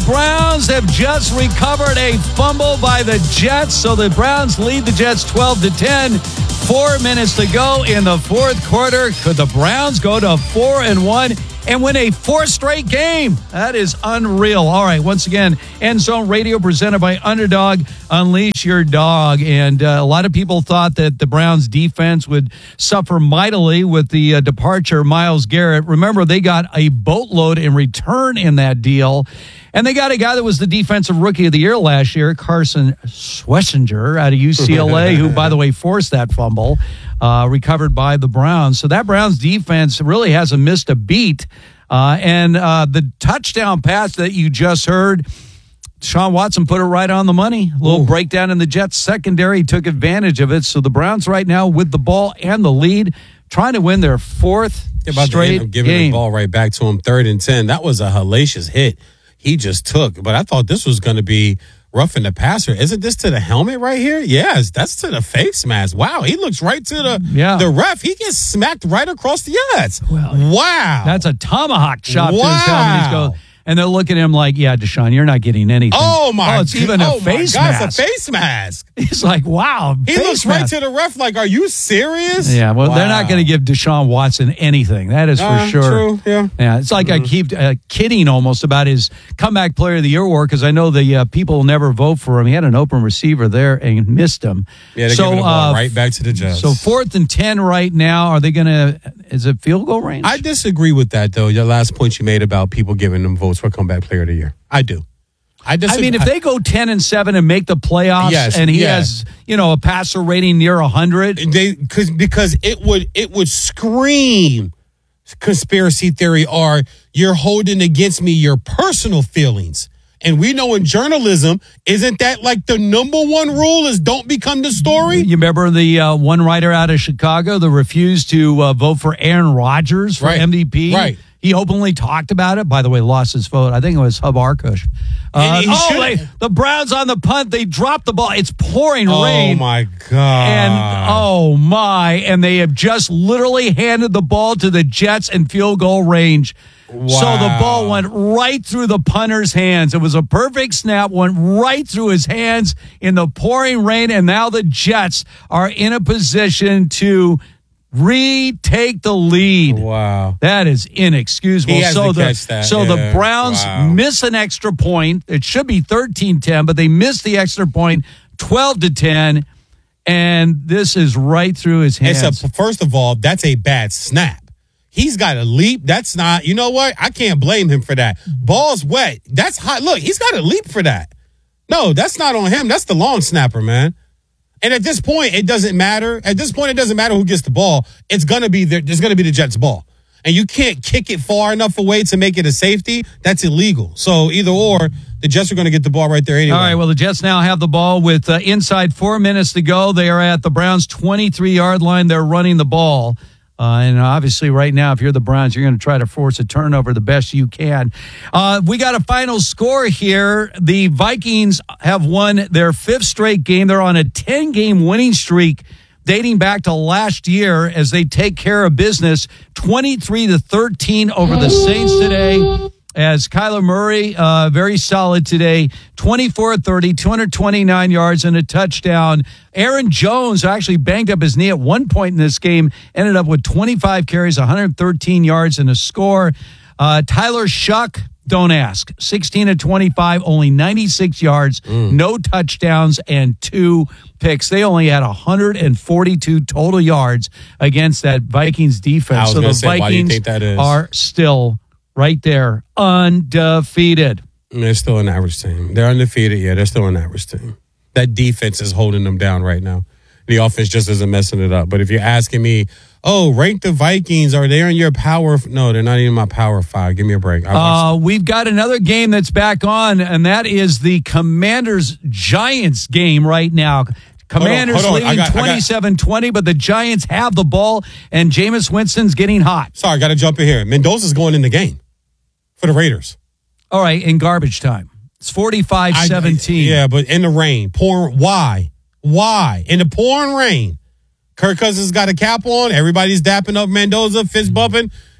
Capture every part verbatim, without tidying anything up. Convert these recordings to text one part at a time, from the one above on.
Browns have just recovered a fumble by the Jets, so the Browns lead the Jets twelve to ten. Four minutes to go in the fourth quarter. Could the Browns go to four and one and win a fourth straight game? That is unreal. All right, once again, End Zone Radio presented by Underdog. Unleash your dog. And uh, a lot of people thought that the Browns defense would suffer mightily with the uh, departure of Myles Garrett. Remember, they got a boatload in return in that deal. And they got a guy that was the defensive rookie of the year last year, Carson Schlesinger out of U C L A, who, by the way, forced that fumble, uh, recovered by the Browns. So that Browns defense really hasn't missed a beat. Uh, and uh, the touchdown pass that you just heard, Deshaun Watson put it right on the money. A little Ooh. breakdown in the Jets secondary, took advantage of it. So the Browns right now with the ball and the lead, trying to win their fourth about straight to end up giving game. the ball right back to him, third and ten. That was a hellacious hit he just took. But I thought this was going to be roughing the passer. Isn't this to the helmet right here? Yes, that's to the face mask. Wow, he looks right to the yeah. the ref. He gets smacked right across the eyes. Well, wow. That's a tomahawk shot wow. to his helmet. He's going, and they're looking at him like, yeah, Deshaun, you're not getting anything. Oh, my Oh, it's even oh a face my God, mask. It's a face mask. He's like, wow. He looks mask. right to the ref like, are you serious? Yeah, well, wow. they're not going to give Deshaun Watson anything. That is for uh, sure. True, yeah. Yeah, it's like mm-hmm. I keep uh, kidding almost about his comeback player of the year award because I know the uh, people will never vote for him. He had an open receiver there and missed him. Yeah, they're so, giving the ball uh, right back to the Jets. So fourth and ten right now. Are they going to, is it field goal range? I disagree with that, though. Your last point you made about people giving them votes for comeback player of the year. I do. I disagree. I mean, if they go ten and seven and make the playoffs, yes, and he yes. has, you know, a passer rating near a hundred, they cause, because it would it would scream conspiracy theory or you're holding against me your personal feelings. And we know in journalism, isn't that like the number one rule is don't become the story? You remember the uh, one writer out of Chicago that refused to uh, vote for Aaron Rodgers for right. M V P? Right. He openly talked about it. By the way, lost his vote. I think it was Hub Arkush. Uh, oh, they, the Browns on the punt. They dropped the ball. It's pouring oh rain. Oh, my God. And, oh, my. And they have just literally handed the ball to the Jets in field goal range. Wow. So the ball went right through the punter's hands. It was a perfect snap, went right through his hands in the pouring rain. And now the Jets are in a position to retake the lead. Wow. That is inexcusable. He has so to the, catch that. So yeah. the Browns wow. miss an extra point. It should be thirteen ten, but they missed the extra point, twelve to ten, and this is right through his hands. It's a, first of all, that's a bad snap. He's got a leap. That's not, you know what? I can't blame him for that. Ball's wet. That's hot. Look, he's got a leap for that. No, that's not on him. That's the long snapper, man. And at this point, it doesn't matter. At this point, it doesn't matter who gets the ball. It's going to be the, it's going to be the Jets' ball. And you can't kick it far enough away to make it a safety. That's illegal. So either or, the Jets are going to get the ball right there anyway. All right, well, the Jets now have the ball with uh, inside four minutes to go. They are at the Browns' twenty-three-yard line. They're running the ball. Uh, and obviously right now, if you're the Browns, you're going to try to force a turnover the best you can. Uh, we got a final score here. The Vikings have won their fifth straight game. They're on a ten-game winning streak dating back to last year as they take care of business twenty-three to thirteen over the Saints today. As Kyler Murray, uh, very solid today, twenty-four thirty, two hundred twenty-nine yards and a touchdown. Aaron Jones actually banged up his knee at one point in this game, ended up with twenty-five carries, one hundred thirteen yards and a score. Uh, Tyler Shuck, don't ask, sixteen to twenty-five, only ninety-six yards, mm. no touchdowns, and two picks. They only had one hundred forty-two total yards against that Vikings defense. So the say, Vikings are still right there, undefeated. They're still an average team. They're undefeated. Yeah, they're still an average team. That defense is holding them down right now. The offense just isn't messing it up. But if you're asking me, oh, rank the Vikings, are they in your power? F-? No, they're not even my power five. Give me a break. Uh, we've got another game that's back on, and that is the Commanders-Giants game right now. Commanders hold on, hold on. leading twenty-seven twenty, but the Giants have the ball, and Jameis Winston's getting hot. Sorry, I got to jump in here. Mendoza's going in the game for the Raiders. All right, in garbage time. It's forty-five seventeen. Yeah, but in the rain. Pouring. Why? Why? In the pouring rain. Kirk Cousins got a cap on. Everybody's dapping up Mendoza, fist bumping.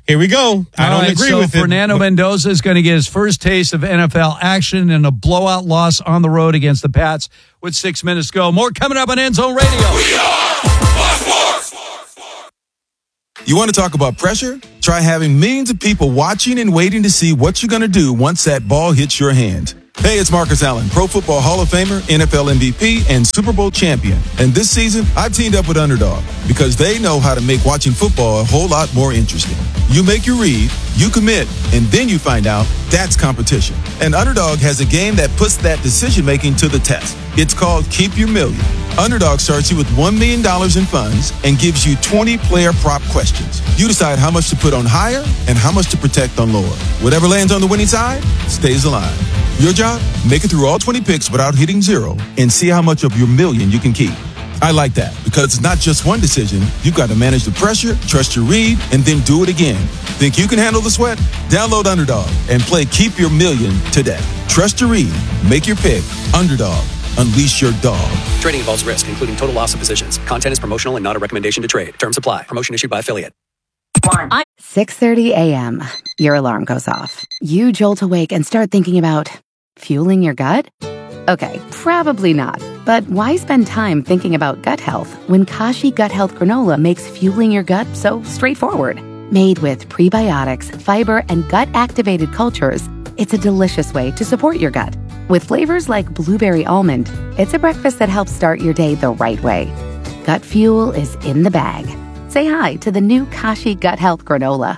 Here we go. I All don't right, agree so with it. Fernando Mendoza is going to get his first taste of N F L action in a blowout loss on the road against the Pats with six minutes to go. More coming up on End Zone Radio. We are Fox Sports. You want to talk about pressure? Try having millions of people watching and waiting to see what you're going to do once that ball hits your hand. Hey, it's Marcus Allen, Pro Football Hall of Famer, N F L M V P, and Super Bowl champion. And this season, I've teamed up with Underdog because they know how to make watching football a whole lot more interesting. You make your read, you commit, and then you find out that's competition. And Underdog has a game that puts that decision-making to the test. It's called Keep Your Million. Underdog starts you with one million dollars in funds and gives you twenty player prop questions. You decide how much to put on higher and how much to protect on lower. Whatever lands on the winning side stays alive. Your job? Make it through all twenty picks without hitting zero and see how much of your million you can keep. I like that because it's not just one decision. You've got to manage the pressure, trust your read, and then do it again. Think you can handle the sweat? Download Underdog and play Keep Your Million today. Trust your read. Make your pick. Underdog. Unleash your dog. Trading involves risk, including total loss of positions. Content is promotional and not a recommendation to trade. Terms apply. Promotion issued by affiliate. six thirty a.m. Your alarm goes off. You jolt awake and start thinking about fueling your gut? Okay, probably not. But why spend time thinking about gut health when Kashi Gut Health Granola makes fueling your gut so straightforward? Made with prebiotics, fiber, and gut-activated cultures, it's a delicious way to support your gut. With flavors like blueberry almond, it's a breakfast that helps start your day the right way. Gut fuel is in the bag. Say hi to the new Kashi Gut Health Granola.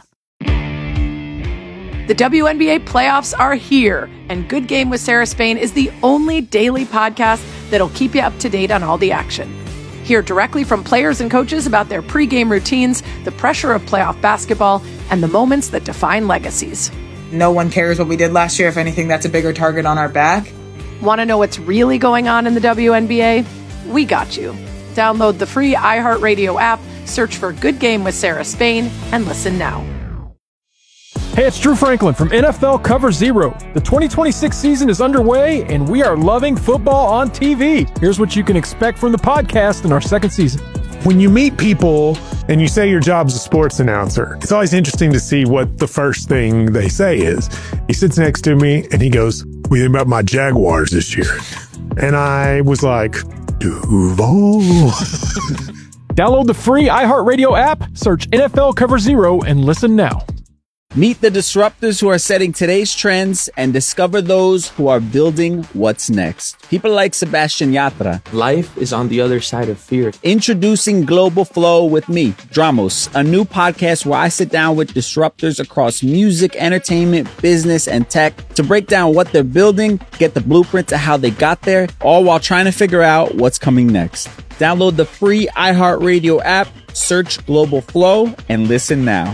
The W N B A playoffs are here, and Good Game with Sarah Spain is the only daily podcast that'll keep you up to date on all the action. Hear directly from players and coaches about their pregame routines, the pressure of playoff basketball, and the moments that define legacies. No one cares what we did last year. If anything, that's a bigger target on our back. Want to know what's really going on in the W N B A? We got you. Download the free iHeartRadio app, search for Good Game with Sarah Spain, and listen now. Hey, it's Drew Franklin from N F L Cover Zero. The twenty twenty-six season is underway, and we are loving football on T V. Here's what you can expect from the podcast in our second season. When you meet people and you say your job's a sports announcer, it's always interesting to see what the first thing they say is. He sits next to me and he goes, "What do you think about my Jaguars this year?" And I was like, Duval. Download the free iHeartRadio app, search N F L Cover Zero, and listen now. Meet the disruptors who are setting today's trends and discover those who are building what's next. People like Sebastian Yatra. Life is on the other side of fear. Introducing Global Flow with me, Dramos, a new podcast where I sit down with disruptors across music, entertainment, business, and tech to break down what they're building, get the blueprint to how they got there, all while trying to figure out what's coming next. Download the free iHeartRadio app, search Global Flow, and listen now.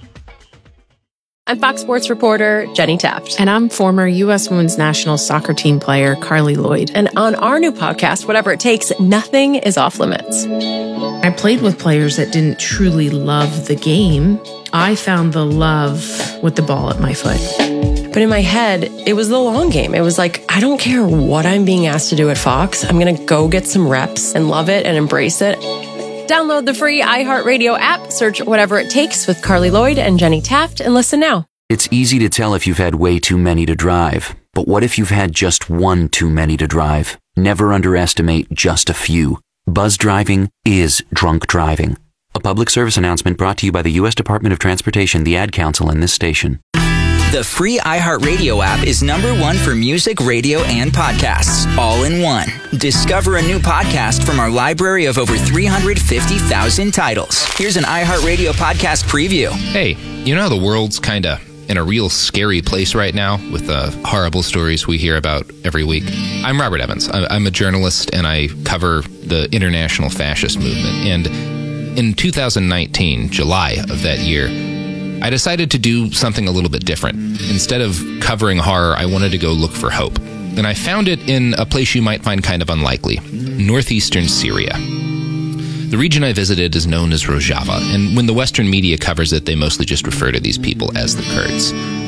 I'm Fox Sports reporter Jenny Taft. And I'm former U S Women's National Soccer Team player Carly Lloyd. And on our new podcast, Whatever It Takes, nothing is off limits. I played with players that didn't truly love the game. I found the love with the ball at my foot. But in my head, it was the long game. It was like, I don't care what I'm being asked to do at Fox. I'm going to go get some reps and love it and embrace it. Download the free iHeartRadio app, search Whatever It Takes with Carly Lloyd and Jenny Taft, and listen now. It's easy to tell if you've had way too many to drive. But what if you've had just one too many to drive? Never underestimate just a few. Buzz driving is drunk driving. A public service announcement brought to you by the U S Department of Transportation, the Ad Council, and this station. The free iHeartRadio app is number one for music, radio, and podcasts, all in one. Discover a new podcast from our library of over three hundred fifty thousand titles. Here's an iHeartRadio podcast preview. Hey, you know how the world's kind of in a real scary place right now with the horrible stories we hear about every week? I'm Robert Evans. I'm a journalist, and I cover the international fascist movement. And in two thousand nineteen, July of that year, I decided to do something a little bit different. Instead of covering horror, I wanted to go look for hope. And I found it in a place you might find kind of unlikely, northeastern Syria. The region I visited is known as Rojava, and when the Western media covers it, they mostly just refer to these people as the Kurds.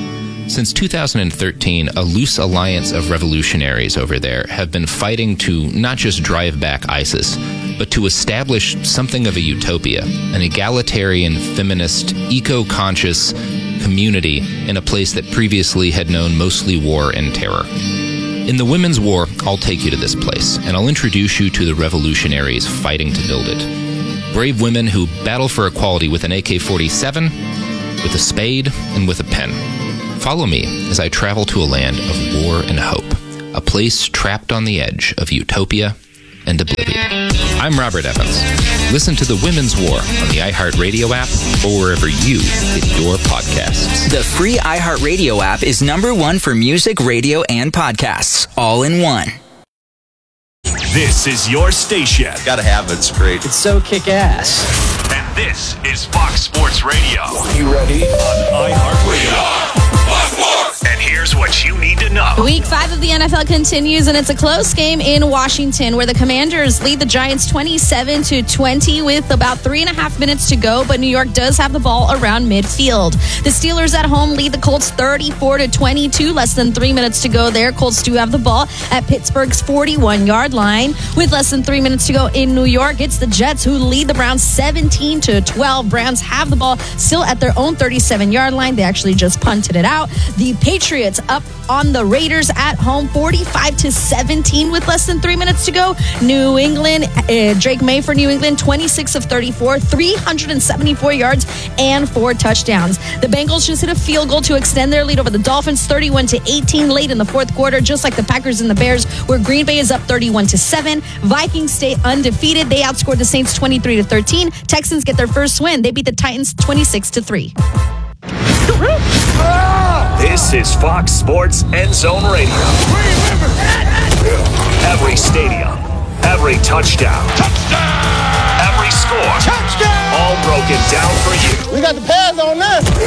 Since two thousand thirteen, a loose alliance of revolutionaries over there have been fighting to not just drive back ISIS, but to establish something of a utopia, an egalitarian, feminist, eco-conscious community in a place that previously had known mostly war and terror. In the Women's War, I'll take you to this place, and I'll introduce you to the revolutionaries fighting to build it. Brave women who battle for equality with an A K forty-seven, with a spade, and with a pen. Follow me as I travel to a land of war and hope, a place trapped on the edge of utopia and oblivion. I'm Robert Evans. Listen to The Women's War on the iHeartRadio app or wherever you get your podcasts. The free iHeartRadio app is number one for music, radio, and podcasts, all in one. This is your station. Gotta have it. It's great. It's so kick-ass. And this is Fox Sports Radio. You ready? On iHeartRadio. And here's what you need to know. Week five of the N F L continues, and it's a close game in Washington where the Commanders lead the Giants twenty-seven to twenty with about three and a half minutes to go, but New York does have the ball around midfield. The Steelers at home lead the Colts thirty-four to twenty-two, less than three minutes to go there. Colts do have the ball at Pittsburgh's forty-one-yard line. With less than three minutes to go in New York, it's the Jets who lead the Browns seventeen to twelve. Browns have the ball still at their own thirty-seven-yard line. They actually just punted it out. The Patriots up on the Raiders at home forty-five to seventeen with less than three minutes to go. New England, uh, Drake May for New England, twenty-six of thirty-four, three hundred seventy-four yards and four touchdowns. The Bengals just hit a field goal to extend their lead over the Dolphins thirty-one to eighteen late in the fourth quarter, just like the Packers and the Bears, where Green Bay is up thirty-one to seven. Vikings stay undefeated. They outscored the Saints twenty-three to thirteen. Texans get their first win. They beat the Titans twenty-six to three. This is Fox Sports End Zone Radio. Every stadium, every touchdown, touchdown, every score, touchdown, all broken down for you. We got the pads on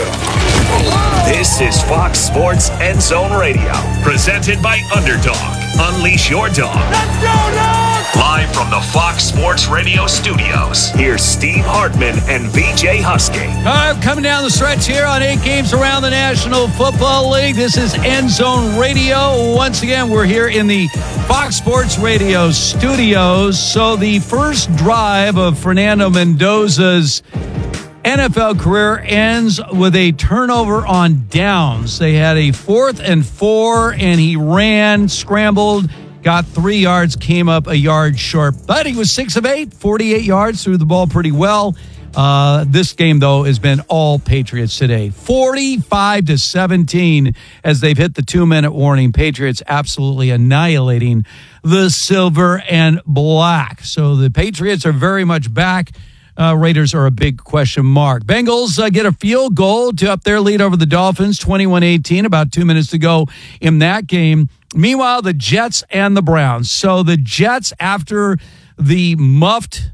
this. This is Fox Sports End Zone Radio, presented by Underdog. Unleash your dog. Let's go, dog! Live from the Fox Sports Radio studios, here's Steve Hartman and V J Husky. All right, coming down the stretch here on eight games around the National Football League. This is End Zone Radio. Once again, we're here in the Fox Sports Radio studios. So the first drive of Fernando Mendoza's N F L career ends with a turnover on downs. They had a fourth and four, and he ran, scrambled, got three yards, came up a yard short. But he was six of eight, forty-eight yards, threw the ball pretty well. Uh, this game, though, has been all Patriots today. forty-five to seventeen as they've hit the two-minute warning. Patriots absolutely annihilating the silver and black. So the Patriots are very much back. Uh, Raiders are a big question mark. Bengals uh, get a field goal to up their lead over the Dolphins, twenty-one eighteen, about two minutes to go in that game. Meanwhile, the Jets and the Browns. So the Jets, after the muffed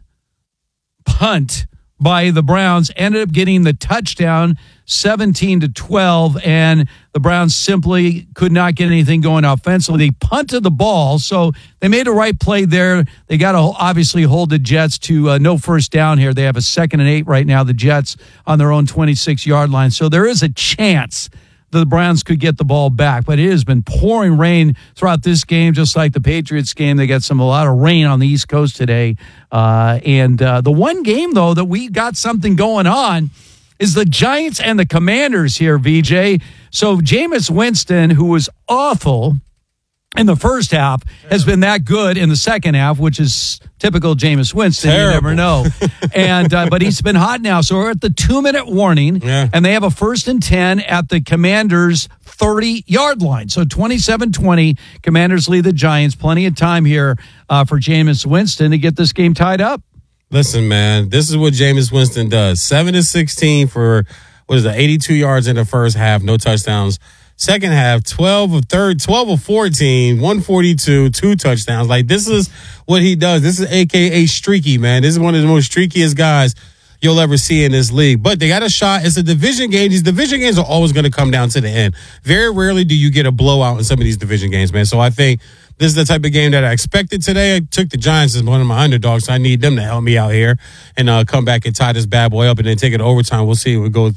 punt by the Browns, ended up getting the touchdown, seventeen to twelve, and the Browns simply could not get anything going offensively. They punted the ball, so they made a right play there. They got to obviously hold the Jets to uh, no first down here. They have a second and eight right now, the Jets on their own twenty-six-yard line. So there is a chance that the Browns could get the ball back, but it has been pouring rain throughout this game, just like the Patriots game. They got some a lot of rain on the East Coast today. Uh, and uh, the one game, though, that we got something going on is the Giants and the Commanders here, V J. So Jameis Winston, who was awful in the first half, has been that good in the second half, which is typical Jameis Winston. Terrible. You never know. and uh, But he's been hot now. So we're at the two-minute warning, yeah. and they have a first and ten at the Commanders' thirty-yard line. So twenty-seven twenty, Commanders lead the Giants. Plenty of time here uh, for Jameis Winston to get this game tied up. Listen, man, this is what Jameis Winston does. seven to sixteen for, what is it, eighty-two yards in the first half, no touchdowns. Second half, twelve of third, twelve of fourteen, one forty-two, two touchdowns. Like, this is what he does. This is A K A streaky, man. This is one of the most streakiest guys you'll ever see in this league. But they got a shot. It's a division game. These division games are always going to come down to the end. Very rarely do you get a blowout in some of these division games, man. So I think this is the type of game that I expected today. I took the Giants as one of my underdogs, so I need them to help me out here and uh, come back and tie this bad boy up and then take it to overtime. We'll see. We'll go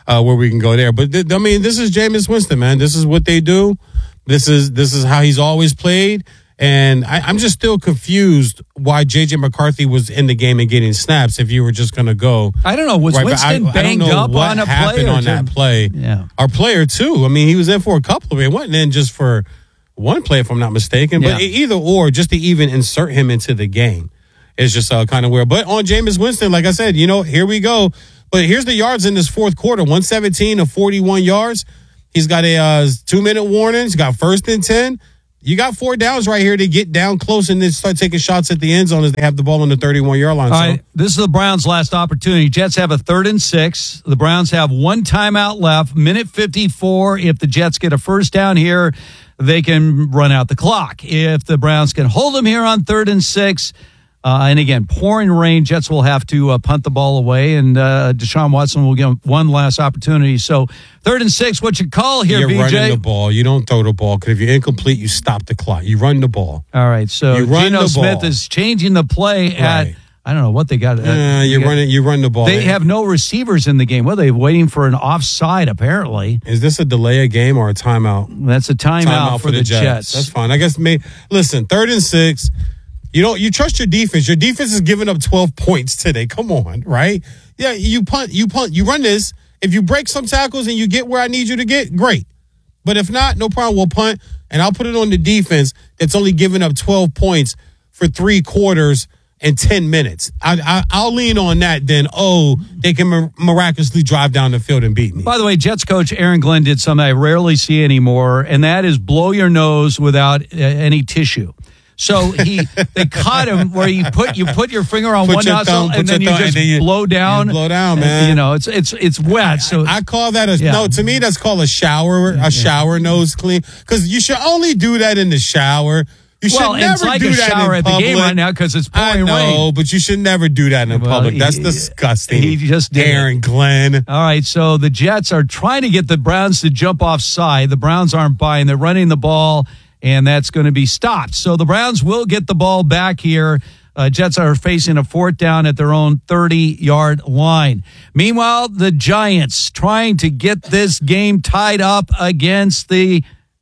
uh, where we can go there. But th- I mean, this is Jameis Winston, man. This is what they do. This is this is how he's always played. And I, I'm just still confused why J J McCarthy was in the game and getting snaps if you were just going to go. I don't know. Was right, Winston I, banged I don't know up what on a happened play? on that play. Yeah. Our player, too. I mean, he was in for a couple of it. It wasn't in just for one play, if I'm not mistaken. But Yeah. either or, just to even insert him into the game is just uh, kind of weird. But on Jameis Winston, like I said, you know, here we go. But here's the yards in this fourth quarter, one seventeen to forty-one yards. He's got a uh, two-minute warning. He's got first and ten. You got four downs right here to get down close and then start taking shots at the end zone as they have the ball on the thirty-one-yard line. All so. right, this is the Browns' last opportunity. Jets have a third and six. The Browns have one timeout left. Minute fifty-four. If the Jets get a first down here, they can run out the clock. If the Browns can hold them here on third and six, uh, and again, pouring rain, Jets will have to uh, punt the ball away, and uh, Deshaun Watson will get one last opportunity. So third and six, what you call here, You're B J? running the ball. You don't throw the ball because if you're incomplete, you stop the clock. You run the ball. All right, so You run Geno the Smith ball. is changing the play at, Right. I don't know what they got. Uh, you run it. You run the ball. They have no receivers in the game. What are they waiting for an offside, apparently? Is this a delay of game or a timeout? That's a timeout, for, the Jets. That's fine. I guess. May, listen, third and six. You don't. You trust your defense. Your defense is giving up twelve points today. Come on, right? Yeah, you punt. You punt. You run this. If you break some tackles and you get where I need you to get, great. But if not, no problem. We'll punt, and I'll put it on the defense that's only giving up twelve points for three quarters and ten minutes. I, I, I'll lean on that. Then, oh, they can mir- miraculously drive down the field and beat me. By the way, Jets coach Aaron Glenn did something I rarely see anymore, and that is blow your nose without uh, any tissue. So he, they caught him where you put you put your finger on Put one your nostril thumb- and put then you your thumb- just and then you- blow down. you blow down, And, man. You know, it's it's it's wet. So I call that a Yeah. no. To me, that's called a shower, a shower nose clean. Because you should only do that in the shower. You should well, never it's like do a that shower in at public. the game right now because it's I pouring know, rain. but you should never do that in Well, public. That's he- disgusting. He just did it. Aaron Glenn. All right, so the Jets are trying to get the Browns to jump offside. The Browns aren't buying. They're running the ball, and that's going to be stopped. So the Browns will get the ball back here. Uh, Jets are facing a fourth down at their own thirty-yard line. Meanwhile, the Giants trying to get this game tied up against the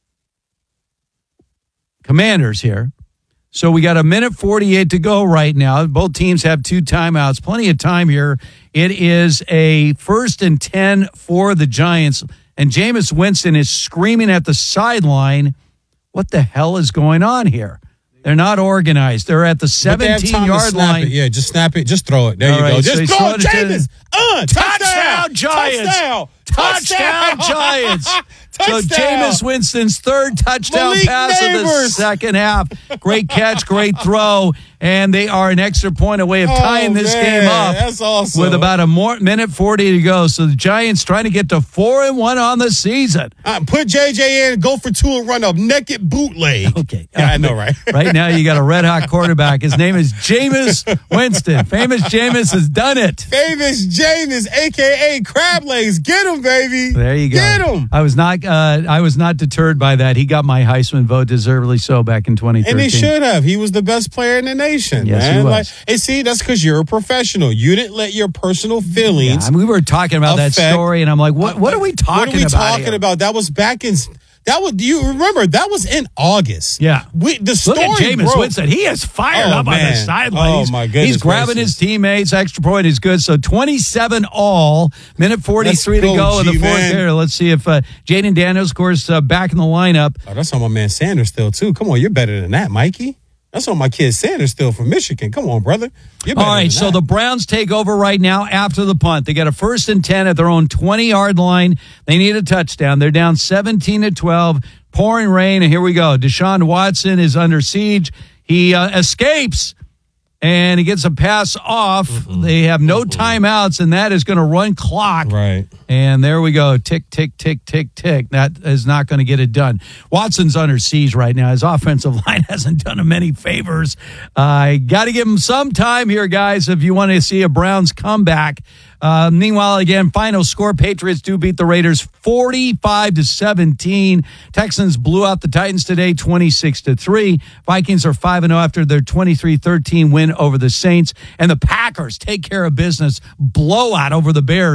Commanders here. So we got a minute forty-eight to go right now. Both teams have two timeouts. Plenty of time here. It is a first and ten for the Giants. And Jameis Winston is screaming at the sideline, what the hell is going on here? They're not organized. They're at the But they have time to seventeen-yard snap line. it. Yeah, just snap it. Just throw it. There All you right, go. so Just he's throw throwing it, it to- Jameis. Uh, Touchdown, Giants. Touchdown. Touchdown, Giants. So Touchdown. Jameis Winston's third touchdown Malik pass of the Neighbors. second half. Great catch, great throw. And they are an extra point away of tying Oh, this man, game up. that's awesome. With about a more, minute forty to go. So the Giants trying to get to four and one on the season. Uh, put J J in, go for two and run up naked bootleg. Okay. Yeah, I know, right? Right now you got a red hot quarterback. His name is Jameis Winston. Famous Jameis has done it. Famous Jameis, a k a. Crab Legs. Get him, baby. There you go. Get him. I was not. Uh, I was not deterred by that. He got my Heisman vote, deservedly so, back in twenty thirteen. And he should have. He was the best player in the nation, Yes, man. he was. Like, and see, that's because you're a professional. You didn't let your personal feelings. Yeah, I mean, we were talking about that affect- story, and I'm like, what? What are we talking What are we about? talking here? about? That was back in. That was. Do you remember? That was in August. Yeah. We, the story Look at Jameis broke. Winston. He is fired Oh, up on the man. sideline. Oh, He's- my goodness He's grabbing gracious. his teammates. Extra point is good. So twenty-seven all. Minute forty-three Let's to go, go in the fourth G-Man. quarter. Let's see if uh, Jaden Daniels scores uh, back in the lineup. Oh, that's on my man Sanders still too. Come on, you're better than that, Mikey. That's on my kid Sanders still from Michigan. Come on, brother. You're better All right, than so that. the Browns take over right now after the punt. They got a first and ten at their own twenty-yard line. They need a touchdown. They're down seventeen to twelve. Pouring rain, and here we go. Deshaun Watson is under siege. He uh, escapes, and he gets a pass off. Mm-hmm. They have no mm-hmm. timeouts, and that is going to run clock. Right. And there we go. Tick, tick, tick, tick, tick. That is not going to get it done. Watson's under siege right now. His offensive line hasn't done him any favors. I uh, got to give him some time here, guys, if you want to see a Browns comeback. Uh, meanwhile, again, final score, Patriots do beat the Raiders forty-five to seventeen. Texans blew out the Titans today twenty-six to three. Vikings are five and oh after their twenty-three thirteen win over the Saints. And the Packers take care of business, blowout over the Bears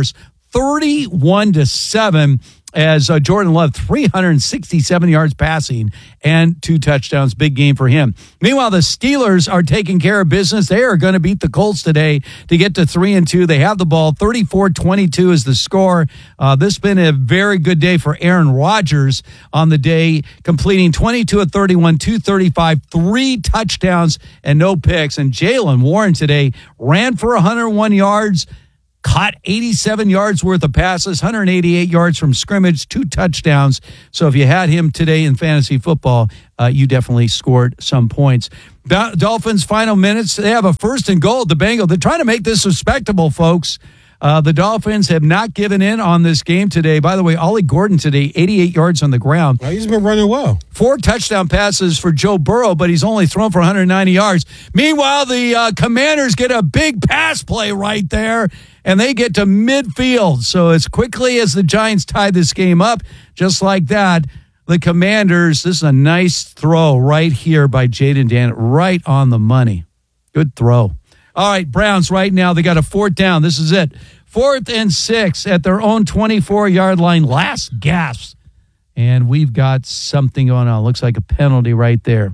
thirty-one to seven. As uh, Jordan Love, three hundred sixty-seven yards passing and two touchdowns. Big game for him. Meanwhile, the Steelers are taking care of business. They are going to beat the Colts today to get to three and two. They have the ball. thirty-four twenty-two is the score. Uh, this has been a very good day for Aaron Rodgers on the day, completing twenty-two of thirty-one, two thirty-five, three touchdowns and no picks. And Jaylen Warren today ran for one hundred one yards. Caught eighty-seven yards worth of passes, one hundred eighty-eight yards from scrimmage, two touchdowns. So if you had him today in fantasy football, uh, you definitely scored some points. Do- Dolphins' final minutes, they have a first and goal at the Bengals. They're trying to make this respectable, folks. Uh, the Dolphins have not given in on this game today. By the way, Ollie Gordon today, eighty-eight yards on the ground. Well, he's been running well. Four touchdown passes for Joe Burrow, but he's only thrown for one hundred ninety yards. Meanwhile, the uh, Commanders get a big pass play right there, and they get to midfield. So as quickly as the Giants tie this game up, just like that, the Commanders, this is a nice throw right here by Jaden Daniels, right on the money. Good throw. All right, Browns right now, they got a fourth down. This is it. Fourth and six at their own twenty-four-yard line. Last gasp. And we've got something going on. Looks like a penalty right there.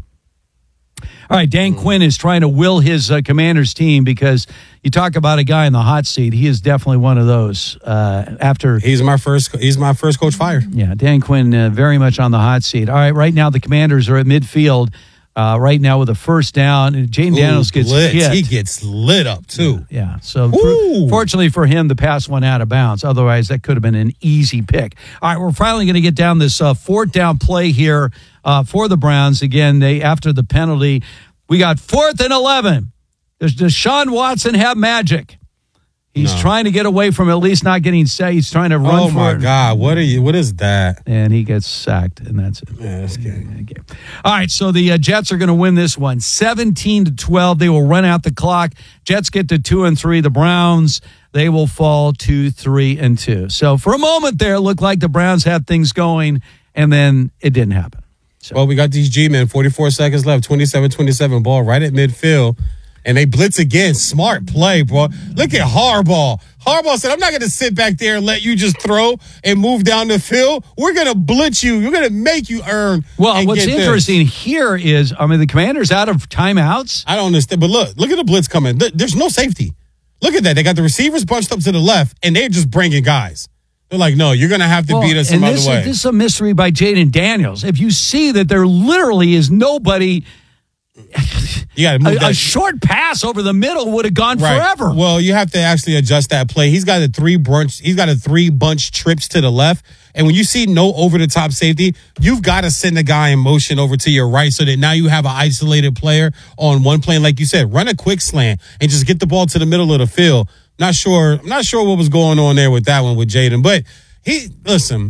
All right, Dan Quinn is trying to will his uh, Commanders team because you talk about a guy in the hot seat. He is definitely one of those. Uh, after he's my first, he's my first coach fired. Yeah, Dan Quinn uh, very much on the hot seat. All right, right now the Commanders are at midfield. Uh, right now with a first down, and Jaden Daniels gets blitz. hit. He gets lit up too. Yeah. yeah. So for, fortunately for him, the pass went out of bounds. Otherwise, that could have been an easy pick. All right, we're finally going to get down this uh, fourth down play here uh, for the Browns. Again, they after the penalty, we got fourth and eleven. Does Deshaun Watson have magic? He's no. trying to get away from at least not getting set. He's trying to run oh for my it. God, what are you? What is that? And he gets sacked, and that's it. Yeah, that's good. Okay. All right, so the uh, Jets are going to win this one, seventeen to twelve. They will run out the clock. Jets get to two and three. The Browns, they will fall to three and two. So for a moment there, it looked like the Browns had things going, and then it didn't happen. So. Well, we got these G-men. Forty-four seconds left. twenty-seven twenty-seven ball right at midfield. And they blitz again. Smart play, bro. Look at Harbaugh. Harbaugh said, I'm not going to sit back there and let you just throw and move down the field. We're going to blitz you. We're going to make you earn. Well, what's interesting this. here is, I mean, the Commanders out of timeouts. I don't understand. But look, look at the blitz coming. There's no safety. Look at that. They got the receivers bunched up to the left, and they're just bringing guys. They're like, no, you're going to have to well, beat us some other this, way. This is a mystery by Jaden Daniels. If you see that there literally is nobody... You gotta move a, that. a short pass over the middle would have gone right. forever. Well, you have to actually adjust that play. He's got a three bunch. He's got a three bunch trips to the left, and when you see no over the top safety, you've got to send a guy in motion over to your right so that now you have an isolated player on one plane. Like you said, run a quick slant and just get the ball to the middle of the field. Not sure. I'm not sure what was going on there with that one with Jaden, but he listen.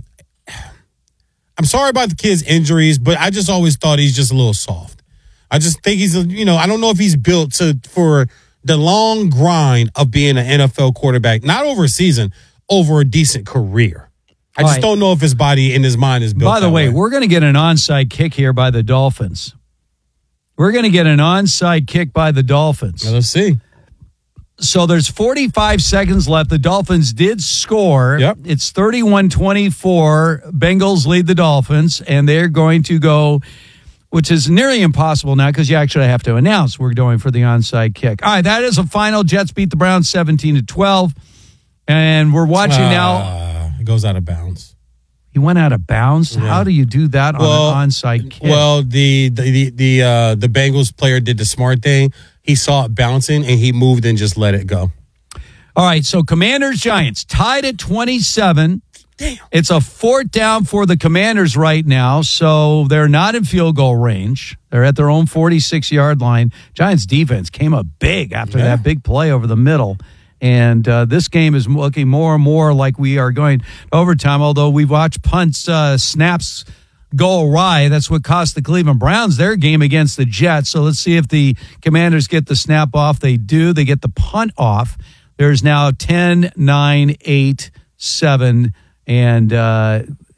I'm sorry about the kid's injuries, but I just always thought he's just a little soft. I just think he's, you know, I don't know if he's built to for the long grind of being an N F L quarterback, not over a season, over a decent career. I All just right. don't know if his body and his mind is built. By the that way, way, we're going to get an onside kick here by the Dolphins. We're going to get an onside kick by the Dolphins. Well, let's see. So there's forty-five seconds left. The Dolphins did score. Yep. It's thirty-one twenty-four. Bengals lead the Dolphins, and they're going to go, which is nearly impossible now because you actually have to announce we're going for the onside kick. All right, that is a final. Jets beat the Browns seventeen to twelve. And we're watching uh, now. It goes out of bounds. He went out of bounds? Yeah. How do you do that well, on an onside kick? Well, the the the the, uh, the Bengals player did the smart thing. He saw it bouncing, and he moved and just let it go. All right, so Commanders Giants tied at twenty-seven. Damn. It's a fourth down for the Commanders right now, so they're not in field goal range. They're at their own forty-six-yard line. Giants defense came up big after yeah. that big play over the middle. And uh, this game is looking more and more like we are going to overtime, although we've watched punts, uh, snaps go awry. That's what cost the Cleveland Browns their game against the Jets. So let's see if the Commanders get the snap off. They do. They get the punt off. There's now ten, nine, eight, seven, and uh,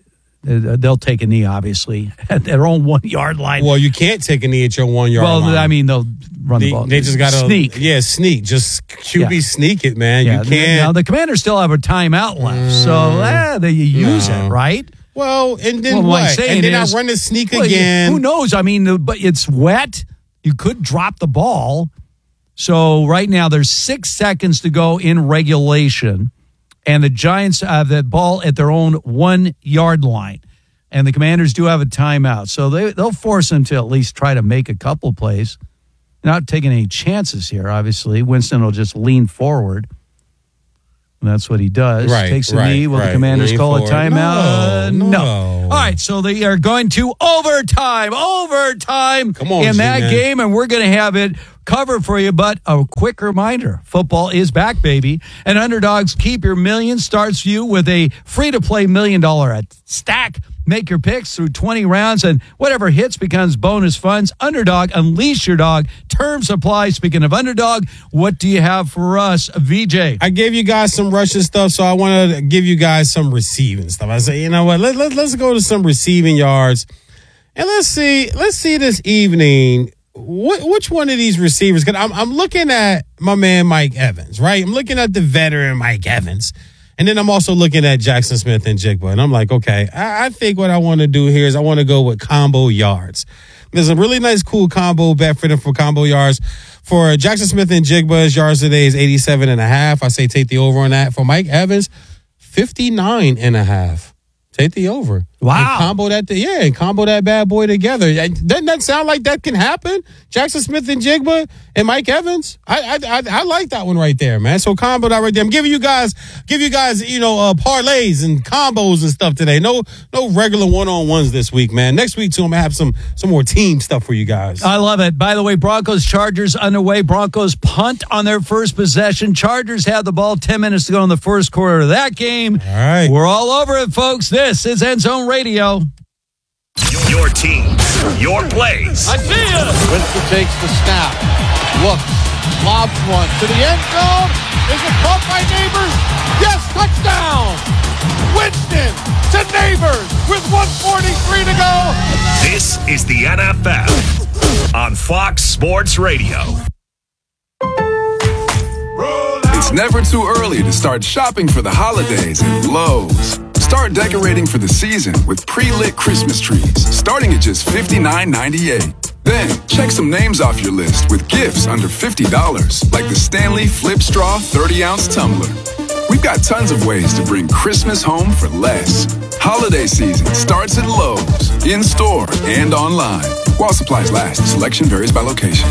uh, they'll take a knee, obviously, at their own one-yard line. Well, you can't take a knee at your one-yard well, line. Well, I mean, they'll run they, the ball. They just got to sneak. Yeah, sneak. Just Q B yeah. sneak it, man. Yeah, you can't. Now, the Commanders still have a timeout left, mm, so eh, they use no. it, right? Well, and then well, what? what And then is, I run the sneak well, again. Who knows? I mean, but it's wet. You could drop the ball. So right now there's six seconds to go in regulation, and the Giants have that ball at their own one-yard line, and the Commanders do have a timeout. So they, they'll force them to at least try to make a couple plays. Not taking any chances here, obviously. Winston will just lean forward. And that's what he does. Right, Takes a right, knee. Will right. the Commanders lean call forward. a timeout? No, no. no. All right, so they are going to overtime. Overtime Come on, in that G-man. game, and we're going to have it covered for you. But a quick reminder, football is back, baby. And Underdogs Keep Your Million starts you with a free-to-play million-dollar stack. Make your picks through twenty rounds, and whatever hits becomes bonus funds. Underdog, unleash your dog. Terms apply. Speaking of Underdog, what do you have for us, V J? I gave you guys some rushing stuff, so I want to give you guys some receiving stuff. I say, you know what? Let, let, let's go to some receiving yards, and let's see. Let's see this evening. What, which one of these receivers? Because I'm, I'm looking at my man Mike Evans, right? I'm looking at the veteran Mike Evans. And then I'm also looking at Jackson Smith and Jigba. And I'm like, okay, I, I think what I want to do here is I want to go with combo yards. There's a really nice, cool combo bet for them for combo yards. For Jackson Smith and Jigba's yards today is eighty-seven and a half. I say take the over on that. For Mike Evans, fifty-nine and a half. Take the over. Wow. And combo that, yeah, and combo that bad boy together. Doesn't that sound like that can happen? Jackson Smith and Jigba and Mike Evans. I, I I I like that one right there, man. So combo that right there. I'm giving you guys, give you guys, you know, uh, parlays and combos and stuff today. No, no regular one-on-ones this week, man. Next week too, I'm gonna have some some more team stuff for you guys. I love it. By the way, Broncos Chargers underway. Broncos punt on their first possession. Chargers have the ball. Ten minutes to go in the first quarter of that game. All right, we're all over it, folks. This is End Zone Radio. Your team, your plays. I see you. Winston takes the snap. Looks. Lobs one to the end zone. Is it caught by Neighbors? Yes, touchdown. Winston to Neighbors with one forty-three to go. This is the N F L on Fox Sports Radio. It's never too early to start shopping for the holidays at Lowe's. Start decorating for the season with pre-lit Christmas trees, starting at just fifty-nine ninety-eight. Then, check some names off your list with gifts under fifty dollars, like the Stanley Flip Straw thirty ounce tumbler. We've got tons of ways to bring Christmas home for less. Holiday season starts at Lowe's, in-store and online. While supplies last, selection varies by location.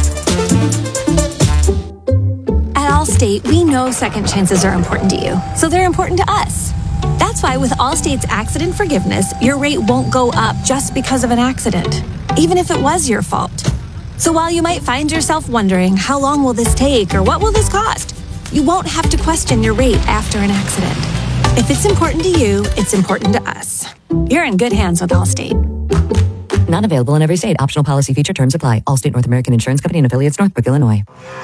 At Allstate, we know second chances are important to you, so they're important to us. That's why with Allstate's accident forgiveness, your rate won't go up just because of an accident, even if it was your fault. So while you might find yourself wondering, how long will this take or what will this cost? You won't have to question your rate after an accident. If it's important to you, it's important to us. You're in good hands with Allstate. Not available in every state. Optional policy feature terms apply. Allstate North American Insurance Company and affiliates, Northbrook, Illinois.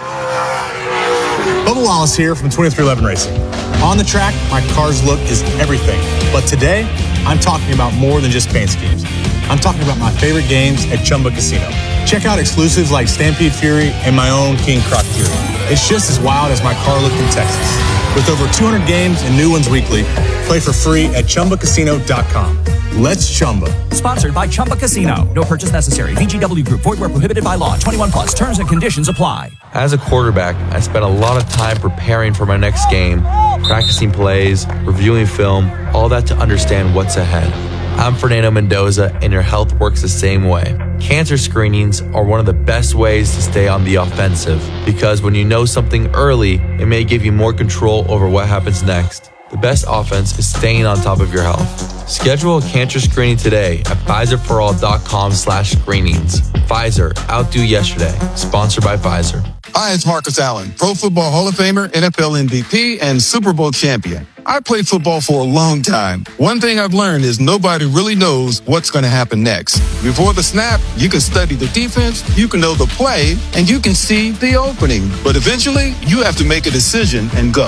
Bubba Wallace here from twenty-three eleven Racing. On the track, my car's look is everything. But today, I'm talking about more than just paint schemes. I'm talking about my favorite games at Chumba Casino. Check out exclusives like Stampede Fury and my own King Croc Fury. It's just as wild as my car look in Texas. With over two hundred games and new ones weekly, play for free at Chumba Casino dot com. Let's Chumba. Sponsored by Chumba Casino. No purchase necessary. V G W Group. Void where prohibited by law. twenty-one plus. Terms and conditions apply. As a quarterback, I spent a lot of time preparing for my next game, practicing plays, reviewing film, all that to understand what's ahead. I'm Fernando Mendoza, and your health works the same way. Cancer screenings are one of the best ways to stay on the offensive, because when you know something early, it may give you more control over what happens next. The best offense is staying on top of your health. Schedule a cancer screening today at Pfizer For All dot com slash screenings. Pfizer, outdo yesterday. Sponsored by Pfizer. Hi, it's Marcus Allen, Pro Football Hall of Famer, N F L M V P, and Super Bowl champion. I played football for a long time. One thing I've learned is nobody really knows what's going to happen next. Before the snap, you can study the defense, you can know the play, and you can see the opening. But eventually, you have to make a decision and go.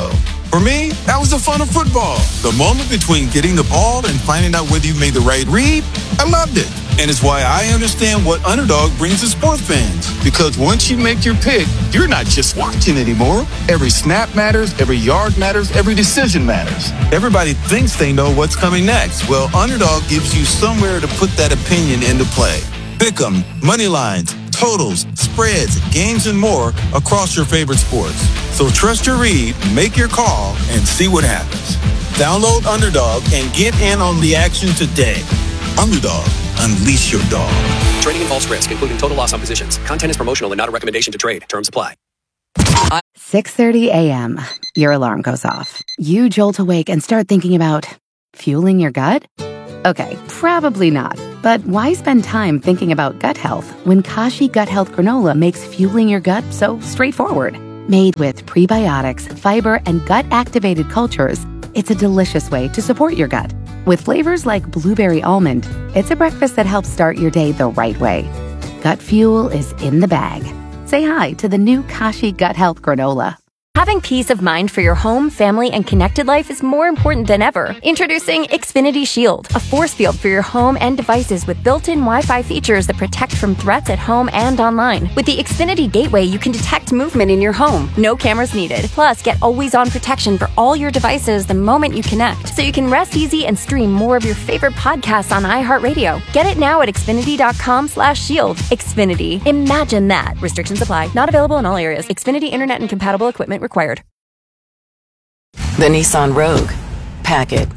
For me, that was the fun of football. The moment between getting the ball and finding out whether you made the right read, I loved it. And it's why I understand what Underdog brings to sports fans. Because once you make your pick, you're not just watching anymore. Every snap matters, every yard matters, every decision matters. Everybody thinks they know what's coming next. Well, Underdog gives you somewhere to put that opinion into play. Pick 'em, money lines, totals, spreads, games, and more across your favorite sports. So trust your read, make your call, and see what happens. Download Underdog and get in on the action today. Underdog, unleash your dog. Trading involves risk, including total loss on positions. Content is promotional and not a recommendation to trade. Terms apply. six thirty a.m. Your alarm goes off. You jolt awake and start thinking about fueling your gut? Okay, probably not. But why spend time thinking about gut health when Kashi Gut Health Granola makes fueling your gut so straightforward? Made with prebiotics, fiber, and gut-activated cultures, it's a delicious way to support your gut. With flavors like blueberry almond, it's a breakfast that helps start your day the right way. Gut fuel is in the bag. Say hi to the new Kashi Gut Health Granola. Having peace of mind for your home, family, and connected life is more important than ever. Introducing Xfinity Shield, a force field for your home and devices with built-in Wi-Fi features that protect from threats at home and online. With the Xfinity Gateway, you can detect movement in your home. No cameras needed. Plus, get always-on protection for all your devices the moment you connect, so you can rest easy and stream more of your favorite podcasts on iHeartRadio. Get it now at Xfinity.com slash shield. Xfinity. Imagine that. Restrictions apply. Not available in all areas. Xfinity Internet and compatible equipment required. The Nissan Rogue. Pack it.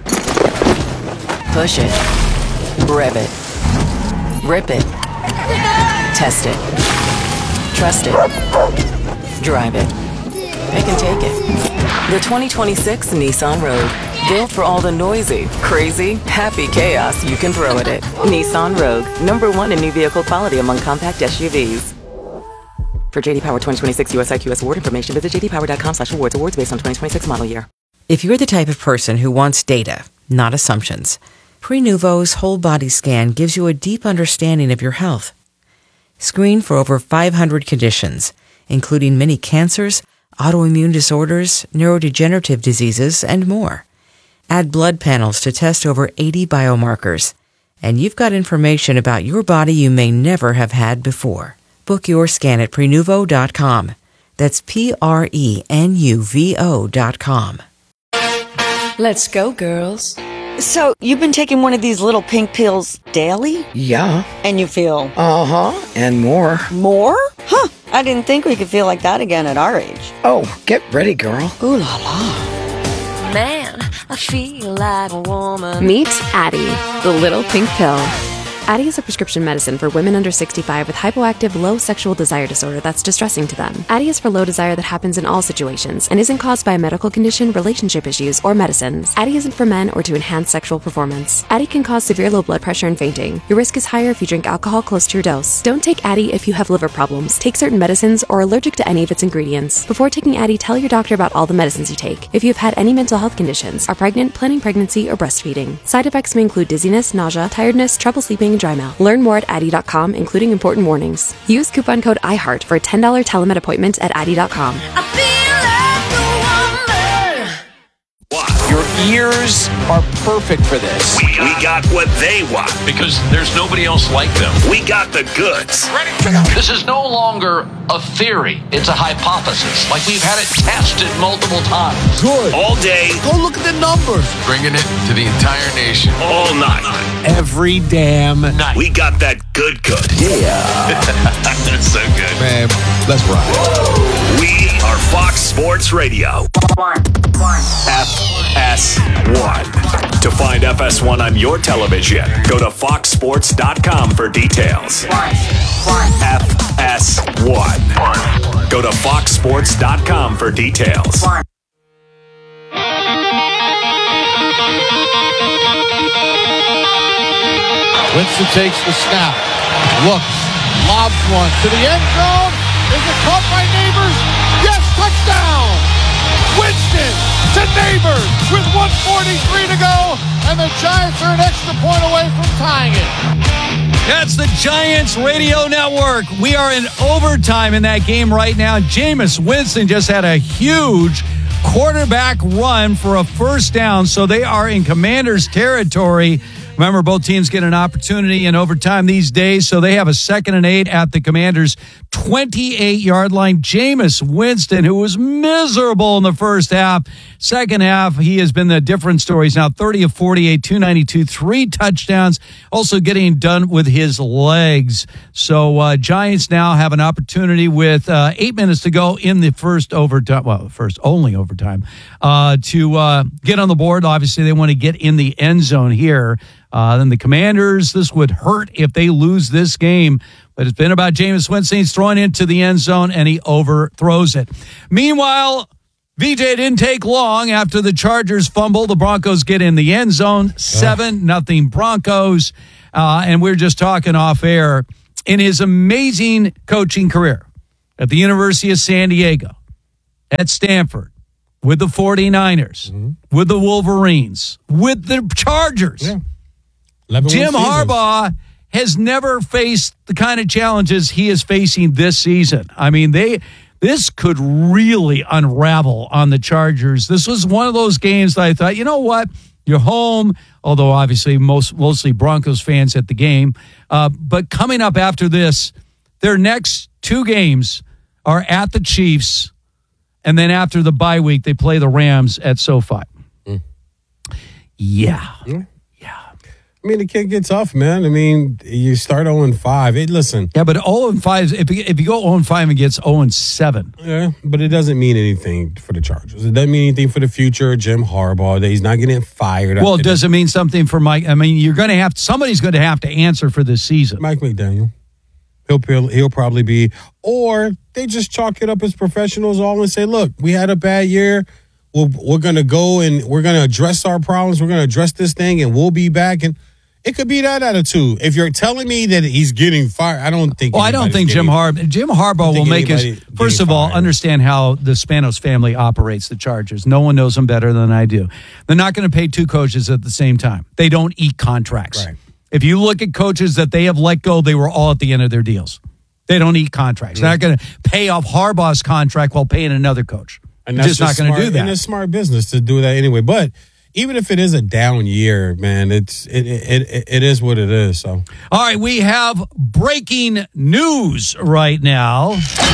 Push it. Rev it. Rip it. Test it. Trust it. Drive it. Pick and take it. The twenty twenty-six Nissan Rogue. Built for all the noisy, crazy, happy chaos you can throw at it. Nissan Rogue. Number one in new vehicle quality among compact S U Vs. For J D Power twenty twenty-six U S I Q S award information, visit j d power dot com slash awards. Awards based on twenty twenty-six model year. If you're the type of person who wants data, not assumptions, Prenuvo's whole body scan gives you a deep understanding of your health. Screen for over five hundred conditions, including many cancers, autoimmune disorders, neurodegenerative diseases, and more. Add blood panels to test over eighty biomarkers, and you've got information about your body you may never have had before. Book your scan at Prenuvo dot com. That's P R E N U V O dot com. Let's go, girls. So, you've been taking one of these little pink pills daily? Yeah. And you feel? Uh-huh. And more. More? Huh. I didn't think we could feel like that again at our age. Oh, get ready, girl. Ooh la la. Man, I feel like a woman. Meet Addie, the little pink pill. Addie is a prescription medicine for women under sixty-five with hypoactive low sexual desire disorder that's distressing to them. Addie is for low desire that happens in all situations and isn't caused by a medical condition, relationship issues, or medicines. Addie isn't for men or to enhance sexual performance. Addie can cause severe low blood pressure and fainting. Your risk is higher if you drink alcohol close to your dose. Don't take Addie if you have liver problems, take certain medicines, or are allergic to any of its ingredients. Before taking Addie, tell your doctor about all the medicines you take. If you have had any mental health conditions, are pregnant, planning pregnancy, or breastfeeding. Side effects may include dizziness, nausea, tiredness, trouble sleeping, and dry mouth. Learn more at Addie dot com, including important warnings. Use coupon code IHEART for a ten dollars telemed appointment at Addie dot com. Your ears are perfect for this. We got, we got what they want. Because there's nobody else like them. We got the goods. Ready? This is no longer a theory. It's a hypothesis. Like we've had it tested multiple times. Good. All day. Go look at the numbers. Bringing it to the entire nation. All night. Every damn night. We got that good good. Yeah. That's so good. Man, let's ride. We are Fox Sports Radio. One. One. F S one. To find F S one on your television, go to fox sports dot com for details. One. One. F S one. Go to fox sports dot com for details. One. Winston takes the snap. Looks. Lobs one to the end zone. Is it caught by Neighbors? Yes, touchdown! Winston to Neighbors with one forty-three to go, and the Giants are an extra point away from tying it. That's the Giants Radio Network. We are in overtime in that game right now. Jameis Winston just had a huge quarterback run for a first down. So they are in Commanders territory. Remember, both teams get an opportunity in overtime these days, so they have a second and eight at the Commanders' twenty-eight-yard line. Jameis Winston, who was miserable in the first half. Second half, he has been the different story. He's now thirty of forty-eight, two ninety-two, three touchdowns, also getting done with his legs. So uh, Giants now have an opportunity with uh, eight minutes to go in the first overtime, well, first only overtime, uh, to uh, get on the board. Obviously, they want to get in the end zone here. Uh, then the Commanders, this would hurt if they lose this game. But it's been about Jameis Winston. He's thrown into the end zone, and he overthrows it. Meanwhile, V J didn't take long after the Chargers fumble. The Broncos get in the end zone, seven nothing Broncos. Uh, and we're just talking off air. In his amazing coaching career at the University of San Diego, at Stanford, with the 49ers, mm-hmm. with the Wolverines, with the Chargers, yeah. Jim Harbaugh has never faced the kind of challenges he is facing this season. I mean, they this could really unravel on the Chargers. This was one of those games that I thought, you know what? You're home, although obviously most mostly Broncos fans at the game. Uh, but coming up after this, their next two games are at the Chiefs, and then after the bye week, they play the Rams at SoFi. Mm. Yeah. Mm. I mean, it can't get tough, man. I mean, you start oh and five. Hey, listen. Yeah, but oh and five, if you, if you go oh and five and gets oh and seven. Yeah, but it doesn't mean anything for the Chargers. It doesn't mean anything for the future. Jim Harbaugh, that he's not getting fired. Well, does it mean something for Mike? I mean, you're going to have, somebody's going to have to answer for this season. Mike McDaniel. He'll, he'll, he'll probably be, or they just chalk it up as professionals all and say, look, we had a bad year. We'll, we're going to go and we're going to address our problems. We're going to address this thing and we'll be back. And it could be that attitude. If you're telling me that he's getting fired, I don't think. Well, I don't think Jim Harbaugh. Jim Harbaugh will make his. First of all, understand how the Spanos family operates the Chargers. No one knows them better than I do. They're not going to pay two coaches at the same time. They don't eat contracts. Right. If you look at coaches that they have let go, they were all at the end of their deals. They don't eat contracts. They're not going to pay off Harbaugh's contract while paying another coach. And that's just, just not going to do that. And it's smart business to do that anyway. But even if it is a down year, man, it's it it it, it is what it is. So, all right, we have breaking news right now.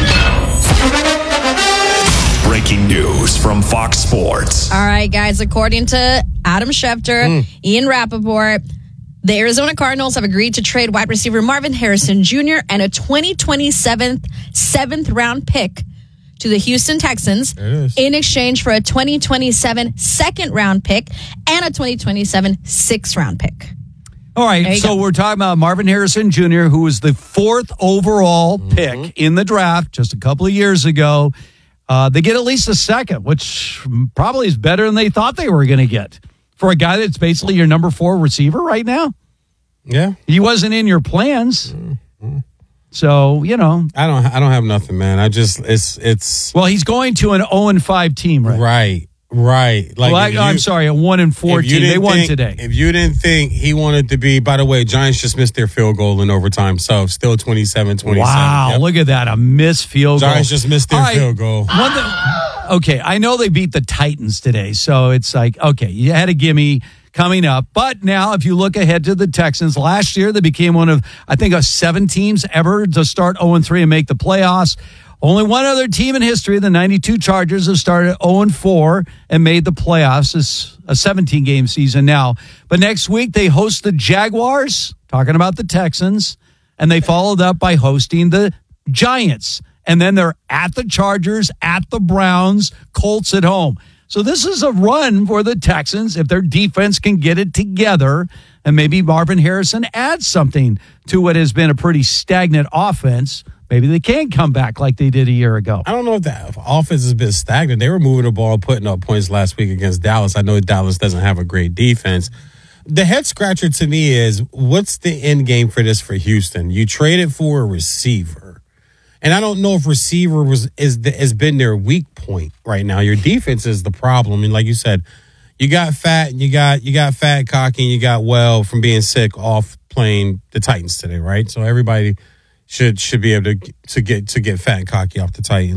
Breaking news from Fox Sports. All right, guys. According to Adam Schefter, mm. Ian Rappaport, the Arizona Cardinals have agreed to trade wide receiver Marvin Harrison Junior and a twenty twenty-seven seventh round pick to the Houston Texans in exchange for a twenty twenty-seven second round pick and a twenty twenty-seven sixth round pick. All right, so go. We're talking about Marvin Harrison Junior, who was the fourth overall mm-hmm. pick in the draft just a couple of years ago. Uh, they get at least a second, which probably is better than they thought they were going to get for a guy that's basically your number four receiver right now. Yeah. He wasn't in your plans. Mm-hmm. So, you know. I don't I don't have nothing, man. I just, it's, it's. Well, he's going to an oh and five team, right? Right, right. Like, well, I, you, I'm sorry, a one and four team. They won think, today. If you didn't think he wanted to be, by the way, Giants just missed their field goal in overtime. So, still twenty-seven twenty-seven. Wow, yep. Look at that. A missed field goal. Giants just missed their right. field goal. One that, okay, I know they beat the Titans today. So, it's like, okay, you had a gimme coming up. But now, if you look ahead to the Texans, last year they became one of, I think, of seven teams ever to start oh and three and make the playoffs. Only one other team in history, the ninety-two Chargers, have started oh and four and made the playoffs. It's a seventeen-game season now. But next week, they host the Jaguars, talking about the Texans, and they followed up by hosting the Giants. And then they're at the Chargers, at the Browns, Colts at home. So this is a run for the Texans if their defense can get it together, and maybe Marvin Harrison adds something to what has been a pretty stagnant offense. Maybe they can come back like they did a year ago. I don't know if that offense has been stagnant. They were moving the ball, putting up points last week against Dallas. I know Dallas doesn't have a great defense. The head scratcher to me is, what's the end game for this for Houston? You traded for a receiver. And I don't know if receiver was is the, has been their weak point right now. Your defense is the problem. And like you said, you got Fat, and you got you got Fat, Cocky, and you got Well from being sick off playing the Titans today, right? So everybody should should be able to to get to get Fat and Cocky off the Titans.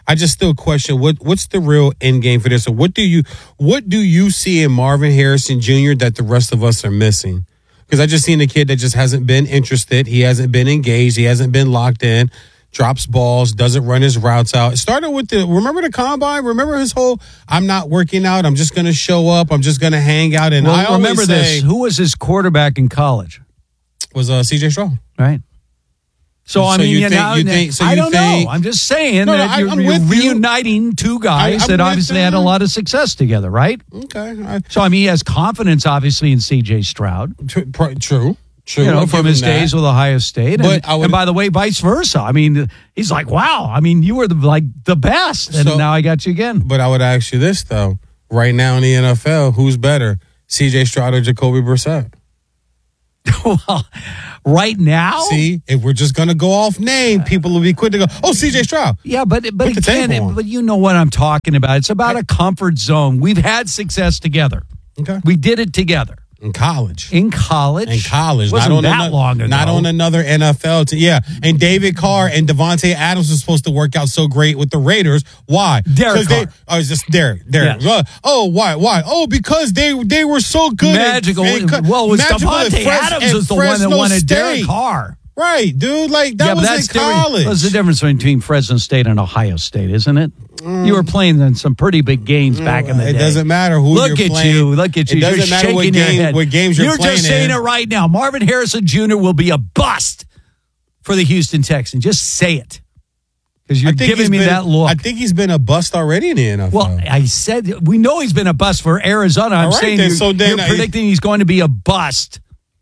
I just still question what what's the real end game for this, or what do you what do you see in Marvin Harrison Junior that the rest of us are missing? Because I just seen a kid that just hasn't been interested, he hasn't been engaged, he hasn't been locked in, drops balls, doesn't run his routes out. It started with the remember the combine, remember his whole I'm not working out, I'm just going to show up, I'm just going to hang out. And well, I remember always this. say, Who was his quarterback in college? Was uh, C J Stroud, right? So, I So mean, you you think- know, you think- so I you don't think- know. I'm just saying No, no, that I- you're, I'm you're with you. reuniting two guys I- I'm that with obviously had a you. lot of success together, right? Okay. I, So, I mean, he has confidence, obviously, in C J Stroud. True, true. You know, I'll from give his him that. days with Ohio State. And, But I would- and by the way, vice versa. I mean, he's like, wow, I mean, you were the, like the best. And So- now I got you again. But I would ask you this, though. Right now in the N F L, who's better, C J Stroud or Jacoby Brissett? Well, right now? See, if we're just going to go off name, people will be quick to go, oh, C J Stroud. Yeah, but but Put the again, tape on. it- but you know what I'm talking about. It's about a comfort zone. We've had success together. Okay. We did it together. In college. In college. In college. Wasn't not on that ano- long ago. Not on another N F L team. Yeah. And David Carr and Devontae Adams was supposed to work out so great with the Raiders. Why? Derek 'Cause they, Carr. oh, it's just Derek. Derek. Yes. Uh, Oh, why? Why? Oh, because they they were so good. at- Magical. and co- Well, it was magical at Devontae Fres- Adams at was the one that Fresno wanted Derek State. Carr. Right, dude. Like, that yeah, but was that's in college. different. What's the difference between Fresno State and Ohio State, isn't it? You were playing in some pretty big games back in the It day. doesn't matter who Look you're at playing. you. Look at you. It doesn't You're matter what shaking your game- head. what games you're playing just saying in. it right now. Marvin Harrison Junior will be a bust for the Houston Texans. Just say it. Because you're I think giving he's me been- that look. I think he's been a bust already in the N F L. Well, I said we know he's been a bust for Arizona. I'm All right, saying then, you're, so then you're I- predicting he's going to be a bust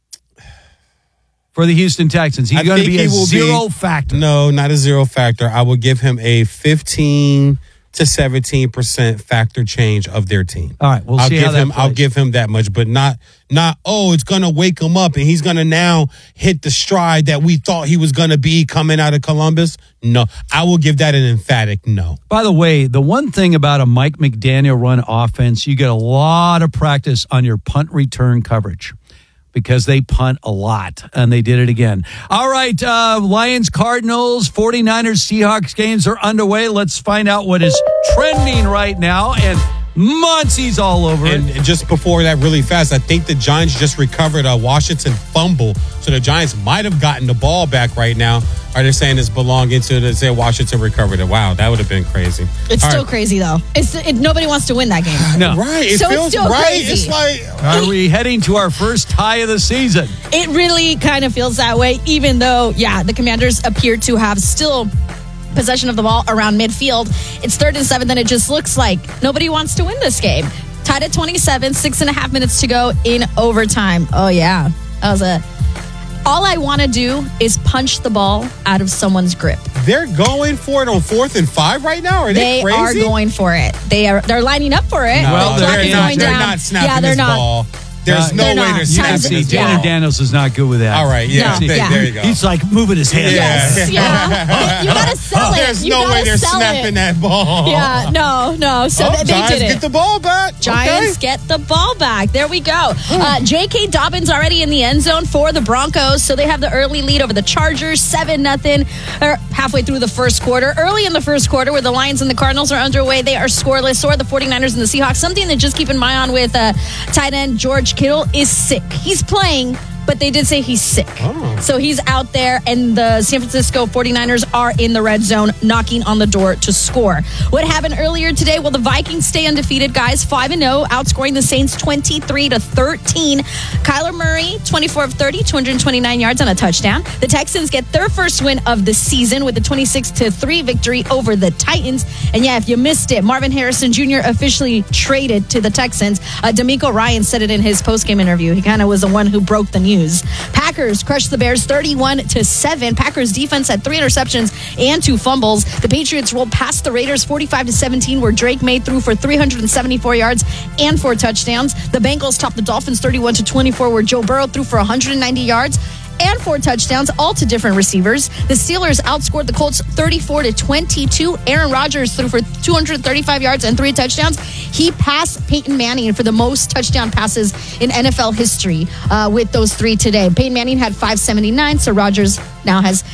for the Houston Texans. He's I going to think be a he will zero be- factor. No, not a zero factor. I will give him a fifteen to seventeen percent factor change of their team. All right, we'll I'll see give how that him. I'll plays. give him that much, but not not. Oh, it's gonna wake him up, and he's gonna now hit the stride that we thought he was gonna be coming out of Columbus. No, I will give that an emphatic no. By the way, the one thing about a Mike McDaniel run offense, you get a lot of practice on your punt return coverage because they punt a lot, and they did it again. All right, uh, Lions, Cardinals, 49ers, Seahawks games are underway. Let's find out what is trending right now, and Muncie's all over it. And just before that, really fast, I think the Giants just recovered a Washington fumble, so the Giants might have gotten the ball back right now. Are they saying it's belonging to the say Washington recovered it? Wow, that would have been crazy. It's All still right. crazy though. It's it, nobody wants to win that game. No. Right, it So it's feels still right. crazy. It's like Are we heading to our first tie of the season? It really kind of feels that way, even though, yeah, the Commanders appear to have still possession of the ball around midfield. It's third and seven, then it just looks like nobody wants to win this game. Tied at twenty-seven, six and a half minutes to go in overtime. Oh, yeah. That was a. All I want to do is punch the ball out of someone's grip. they're going for it on fourth and five right now. Are they, They crazy? are going for it. They are. They're lining up for it. No, Well, The clock they're is not- going they're down. not snapping yeah, they're this not. ball. There's Uh, no they're way not. they're Time's- snapping See, this Tanner ball. Daniels is not good with that. All right, yeah, No, there, yeah. there you go. He's like moving his hands. Yes, yeah. You gotta sell it. There's You no gotta way they're sell snapping it. that ball. Yeah, no, no. So Oh, they, they Giants did it. get the ball back. Giants Okay. get the ball back. There we go. Uh, J K. Dobbins already in the end zone for the Broncos, so they have the early lead over the Chargers, seven nothing. Or halfway through the first quarter. Early in the first quarter, where the Lions and the Cardinals are underway, they are scoreless. So are the 49ers and the Seahawks. Something to just keep in mind on with uh, tight end George Kittle is sick. He's playing, but they did say he's sick. Oh. So he's out there, and the San Francisco 49ers are in the red zone, knocking on the door to score. What happened earlier today? Well, the Vikings stay undefeated, guys, five and oh, outscoring the Saints twenty-three to thirteen. Kyler Murray, twenty-four of thirty, two hundred twenty-nine yards on a touchdown. The Texans get their first win of the season with a twenty-six to three victory over the Titans. And yeah, if you missed it, Marvin Harrison Junior officially traded to the Texans. Uh, D'Amico Ryan said it in his postgame interview. He kind of was the one who broke the news. Packers crushed the Bears thirty-one to seven. Packers defense had three interceptions and two fumbles. The Patriots rolled past the Raiders forty-five to seventeen, where Drake May threw for three hundred seventy-four yards and four touchdowns. The Bengals topped the Dolphins thirty-one to twenty-four, where Joe Burrow threw for one hundred ninety yards and four touchdowns, all to different receivers. The Steelers outscored the Colts thirty-four to twenty-two. Aaron Rodgers threw for two hundred thirty-five yards and three touchdowns. He passed Peyton Manning for the most touchdown passes in N F L history uh, with those three today. Peyton Manning had five seventy-nine, so Rodgers now has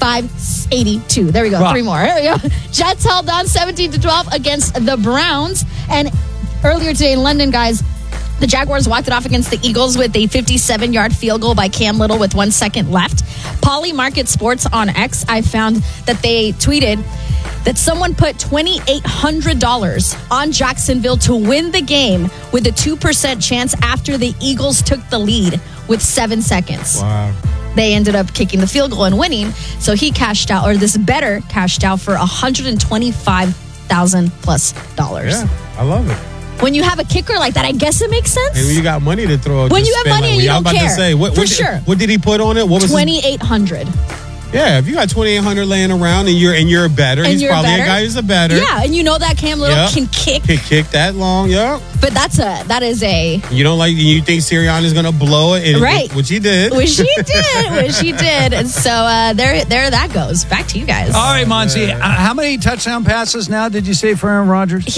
five eighty-two. There we go. Wow. Three more. There we go. Jets held on seventeen to twelve against the Browns. And earlier today in London, guys, the Jaguars walked it off against the Eagles with a fifty-seven-yard field goal by Cam Little with one second left. Poly Market Sports on X, I found that they tweeted that someone put twenty-eight hundred dollars on Jacksonville to win the game with a two percent chance after the Eagles took the lead with seven seconds. Wow. They ended up kicking the field goal and winning. So he cashed out, or this better cashed out for one hundred twenty-five thousand dollars plus dollars. Yeah, I love it. When you have a kicker like that, I guess it makes sense. And when you got money to throw, When just you have spend money like, and you I was don't about care. to say, what, For what, sure. What did he put on it? What was twenty-eight hundred his, Yeah, if you got twenty-eight hundred laying around and you're and you're a better, And he's you're probably better? a guy who's a better. Yeah, and you know that Cam Little Yep. can kick, Can kick that long, yeah. but that's a that is a You don't like you think Sirianni's gonna blow it, and- Right. Which he did. which he did, which he did. And so uh, there, there that goes. Back to you guys. All right, Monty. Uh, how many touchdown passes now did you say for Aaron Rodgers?